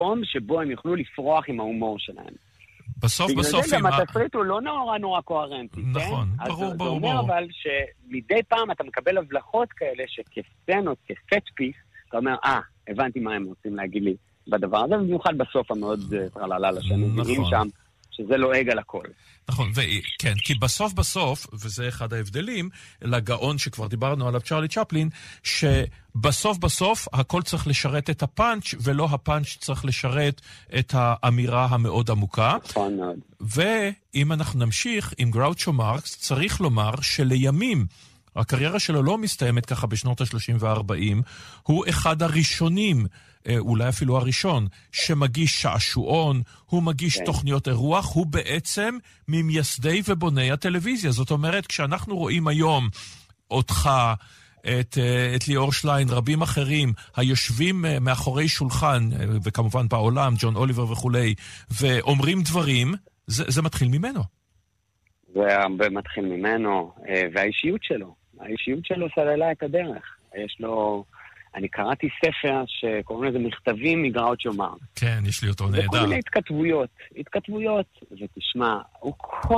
מקום שבו הם יוכלו לפרוח עם ההומור שלהם. בסוף בגלל זה גם התסריט הוא לא נורא קוהרנטי, נכון, כן? ברור. זה אומר אבל שמדי פעם אתה מקבל הבלחות כאלה שכסצנות, כסט פיס, אתה אומר, הבנתי מה הם רוצים להגיד לי בדבר הזה, ובמיוחד בסוף המאוד טרללה שאני מבינים שם, שזה לועג על הכל. נכון, כן, כי בסוף, וזה אחד ההבדלים, לגאון שכבר דיברנו עליו, צ'רלי צ'פלין, שבסוף הכל צריך לשרת את הפאנץ' ולא הפאנץ' צריך לשרת את האמירה המאוד עמוקה. נכון מאוד. ואם אנחנו נמשיך עם גראוצ'ו מרקס, צריך לומר שלימים, הקריירה שלו לא מסתיימת ככה בשנות ה-30 וה-40, הוא אחד הראשונים, אולי אפילו הראשון, שמגיש שעשועון, הוא מגיש תוכניות אירוח, הוא בעצם ממייסדי ובוני הטלוויזיה. זאת אומרת, כשאנחנו רואים היום אותך, את ליאור שליין, רבים אחרים, היושבים מאחורי שולחן, וכמובן בעולם, ג'ון אוליבר וכולי, ואומרים דברים, זה מתחיל ממנו. זה הרבה מתחיל ממנו, והאישיות שלו סללה את הדרך. יש לו, אני קראתי ספר שקוראים לזה מכתבים מגראוצ'ו מרקס. כן, יש לי אותו נהדר. וכל מיני התכתבויות, ותשמע, הוא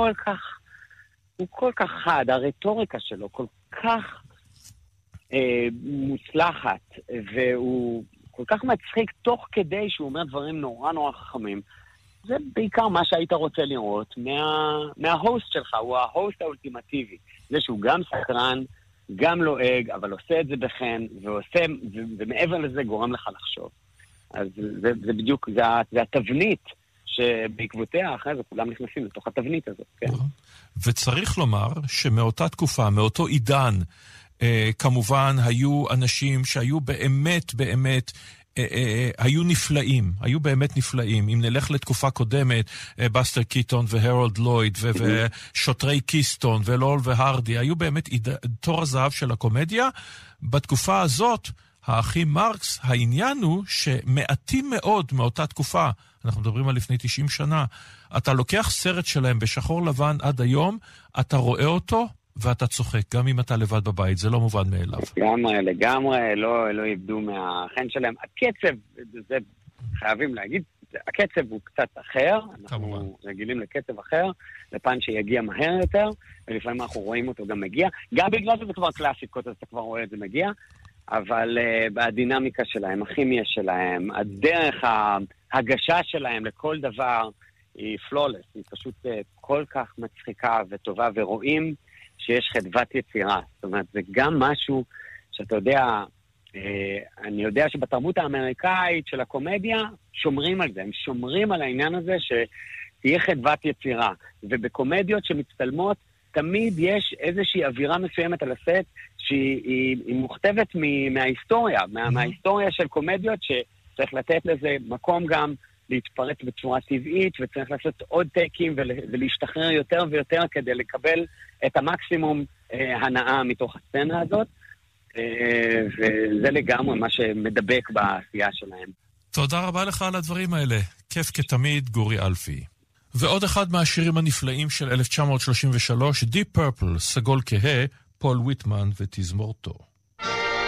כל כך חד, הרטוריקה שלו כל כך מוצלחת, והוא כל כך מצחיק תוך כדי שהוא אומר דברים נורא חכמים. זה בעיקר מה שהיית רוצה לראות מההוסט שלך, הוא ההוסט האולטימטיבי. זה שהוא גם סקרן, גם לועג, אבל עושה את זה בחן, ומעבר לזה גורם לך לחשוב. אז זה בדיוק, זה התבנית שבעקבותיה אחרי זה כולם נכנסים לתוך התבנית הזאת. כן. וצריך לומר שמאותה תקופה, מאותו עידן, כמובן היו אנשים שהיו באמת היו באמת נפלאים. אם נלך לתקופה קודמת, בסטר קיטון והרולד לויד ושוטרי קיסטון ולול והרדי, היו באמת תור הזהב של הקומדיה. בתקופה הזאת, האחים מרקס, העניין הוא שמעטים מאוד מאותה תקופה, אנחנו מדברים על לפני 90 שנה, אתה לוקח סרט שלהם בשחור לבן עד היום, אתה רואה אותו, ואתה צוחק, גם אם אתה לבד בבית, זה לא מובן מאליו. לגמרי, לא איבדו מהחן שלהם. הקצב, זה חייבים להגיד, הקצב הוא קצת אחר, אנחנו רגילים לקצב אחר, לפן שיגיע מהר יותר, ולפעמים אנחנו רואים אותו גם מגיע, גם בגלל שזה כבר קלאסיקות, אז אתה כבר רואה את זה מגיע, אבל בדינמיקה שלהם, הכימיה שלהם, הדרך ההגשה שלהם לכל דבר, היא פלולס, היא פשוט כל כך מצחיקה וטובה, ורואים שיש חדוות יצירה. זאת אומרת, זה גם משהו שאתה יודע, אני יודע שבתרבות האמריקאית של הקומדיה, שומרים על זה. הם שומרים על העניין הזה שתהיה חדוות יצירה. ובקומדיות שמצטלמות, תמיד יש איזושהי אווירה מסוימת על הסט, שהיא מוכתבת מההיסטוריה, מההיסטוריה של קומדיות, שצריך לתת לזה מקום גם להתפרץ בצורה טבעית, וצריך לעשות עוד טייקים ולהשתחרר יותר ויותר כדי לקבל את המקסימום הנאה מתוך הסצנה הזאת, וזה לגמרי מה שמדבק בעשייה שלהם. תודה רבה לך על הדברים האלה. כיף כתמיד, גורי אלפי. ועוד אחד מהשירים הנפלאים של 1933, Deep Purple, סגול כהה, פול ויטמן ותזמורתו.